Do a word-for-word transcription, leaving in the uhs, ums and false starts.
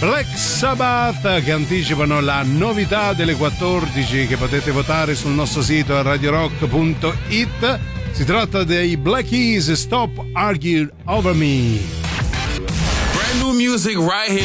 Black Sabbath, che anticipano la novità delle quattordici che potete votare sul nostro sito radio rock punto it. Si tratta dei Black Keys, Stop Arguing Over Me. Brand new music right here.